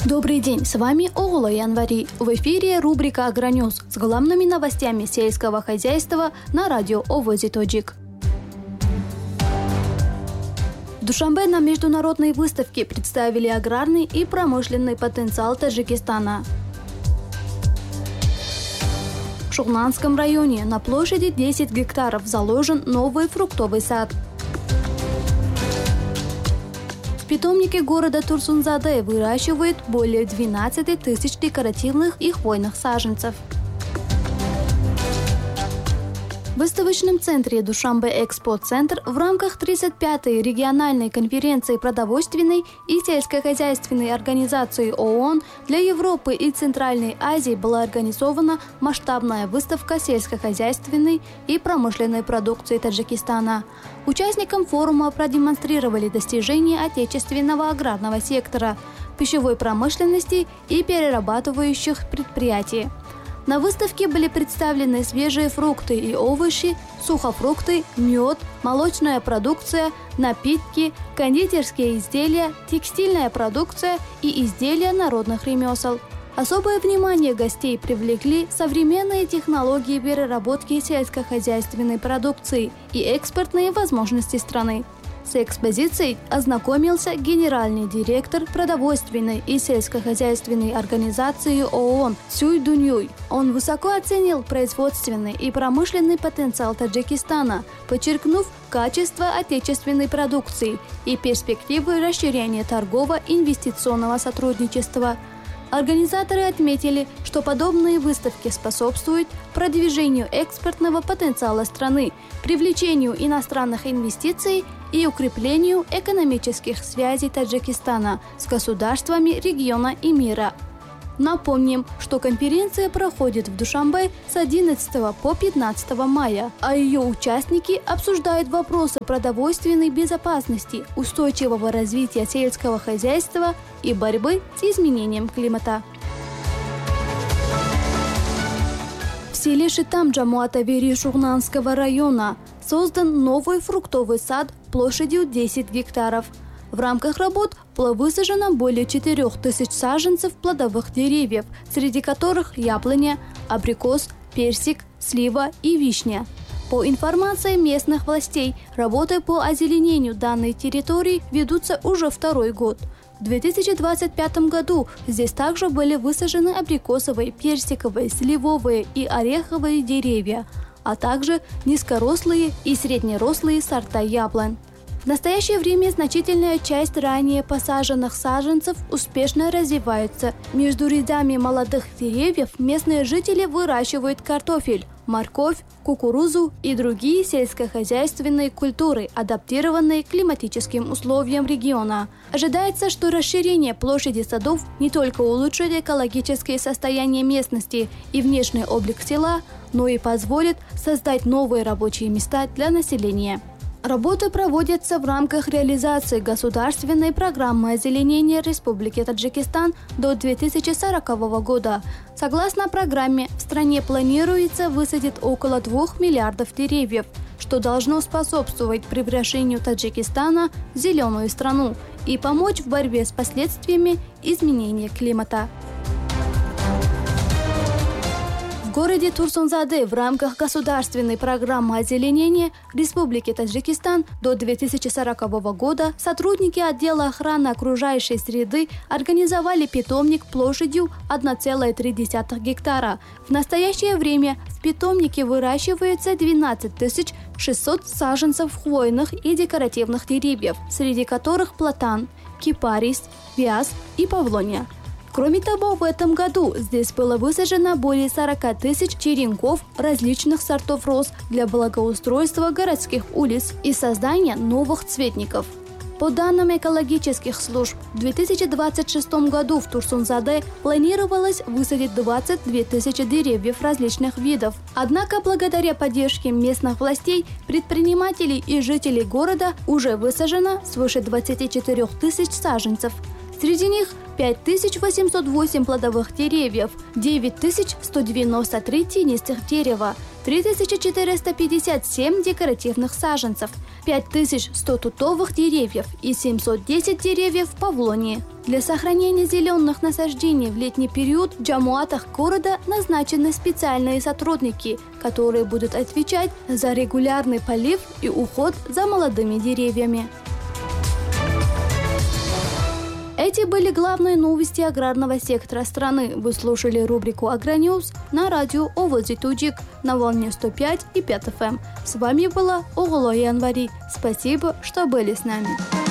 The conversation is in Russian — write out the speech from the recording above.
Добрый день, с вами Огола Январи. В эфире рубрика «Агроньюз» с главными новостями сельского хозяйства на радио Овози Тоджик. В Душанбе на международной выставке представили аграрный и промышленный потенциал Таджикистана. В Шухнанском районе на площади 10 гектаров заложен новый фруктовый сад. В питомнике города Турсунзаде выращивают более 12 тысяч декоративных и хвойных саженцев. В выставочном центре Душанбе Экспо-центр в рамках 35-й региональной конференции продовольственной и сельскохозяйственной организации ООН для Европы и Центральной Азии была организована масштабная выставка сельскохозяйственной и промышленной продукции Таджикистана. Участникам форума продемонстрировали достижения отечественного аграрного сектора, пищевой промышленности и перерабатывающих предприятий. На выставке были представлены свежие фрукты и овощи, сухофрукты, мед, молочная продукция, напитки, кондитерские изделия, текстильная продукция и изделия народных ремесел. Особое внимание гостей привлекли современные технологии переработки сельскохозяйственной продукции и экспортные возможности страны. С экспозицией ознакомился генеральный директор продовольственной и сельскохозяйственной организации ООН Цюй Дуньюй. Он высоко оценил производственный и промышленный потенциал Таджикистана, подчеркнув качество отечественной продукции и перспективы расширения торгово-инвестиционного сотрудничества. Организаторы отметили, что подобные выставки способствуют продвижению экспортного потенциала страны, привлечению иностранных инвестиций и укреплению экономических связей Таджикистана с государствами региона и мира. Напомним, что конференция проходит в Душанбе с 11 по 15 мая, а ее участники обсуждают вопросы продовольственной безопасности, устойчивого развития сельского хозяйства и борьбы с изменением климата. В селе Шитам Джамуата-Вери Шухнанского района создан новый фруктовый сад площадью 10 гектаров. В рамках работ было высажено более 4000 саженцев плодовых деревьев, среди которых яблоня, абрикос, персик, слива и вишня. По информации местных властей, работы по озеленению данной территории ведутся уже второй год. В 2025 году здесь также были высажены абрикосовые, персиковые, сливовые и ореховые деревья, а также низкорослые и среднерослые сорта яблонь. В настоящее время значительная часть ранее посаженных саженцев успешно развивается. Между рядами молодых деревьев местные жители выращивают картофель, морковь, кукурузу и другие сельскохозяйственные культуры, адаптированные к климатическим условиям региона. Ожидается, что расширение площади садов не только улучшит экологическое состояние местности и внешний облик села, но и позволит создать новые рабочие места для населения. Работы проводятся в рамках реализации государственной программы озеленения Республики Таджикистан до 2040 года. Согласно программе, в стране планируется высадить около 2 миллиардов деревьев, что должно способствовать превращению Таджикистана в зеленую страну и помочь в борьбе с последствиями изменения климата. В городе Турсунзаде в рамках государственной программы озеленения Республики Таджикистан до 2040 года сотрудники отдела охраны окружающей среды организовали питомник площадью 1,3 гектара. В настоящее время в питомнике выращивается 12 600 саженцев хвойных и декоративных деревьев, среди которых платан, кипарис, вяз и павлония. Кроме того, в этом году здесь было высажено более 40 тысяч черенков различных сортов роз для благоустройства городских улиц и создания новых цветников. По данным экологических служб, в 2026 году в Турсунзаде планировалось высадить 22 тысячи деревьев различных видов. Однако, благодаря поддержке местных властей, предпринимателей и жителей города уже высажено свыше 24 тысяч саженцев. Среди них 5808 плодовых деревьев, 9193 тенистых дерева, 3457 декоративных саженцев, 5100 тутовых деревьев и 710 деревьев павлонии. Для сохранения зеленых насаждений в летний период в джамуатах города назначены специальные сотрудники, которые будут отвечать за регулярный полив и уход за молодыми деревьями. Эти были главные новости аграрного сектора страны. Вы слушали рубрику «Агроньюз» на радио Овози Туджик на волне 105,5 FM. С вами была Оголо Январи. Спасибо, что были с нами.